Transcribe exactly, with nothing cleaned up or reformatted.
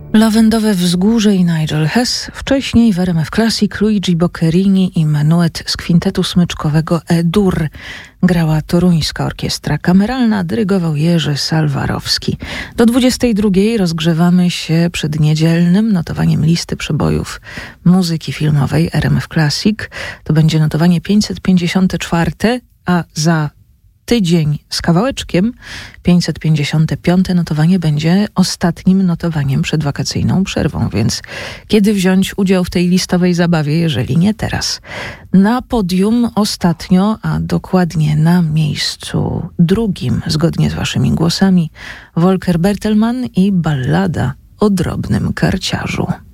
Lawendowe Wzgórze i Nigel Hess, wcześniej w R M F Classic Luigi Boccherini i menuet z kwintetu smyczkowego E-dur. Grała Toruńska Orkiestra Kameralna, dyrygował Jerzy Salwarowski. Do dwudziestej drugiej rozgrzewamy się przed niedzielnym notowaniem listy przebojów muzyki filmowej R M F Classic. To będzie notowanie pięćset pięćdziesiąte czwarte, a za tydzień z kawałeczkiem pięćset pięćdziesiąte piąte notowanie będzie ostatnim notowaniem przed wakacyjną przerwą, więc kiedy wziąć udział w tej listowej zabawie, jeżeli nie teraz? Na podium ostatnio, a dokładnie na miejscu drugim, zgodnie z waszymi głosami, Volker Bertelmann i ballada o drobnym karciarzu.